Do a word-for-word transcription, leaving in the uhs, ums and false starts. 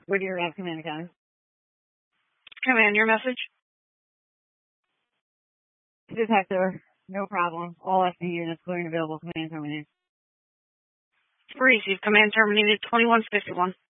Whittier Ave Command Academy. Command, your message? Detective, no problem. All S D units clear and available. Command terminated. Receive. Command terminated. twenty-one fifty-one.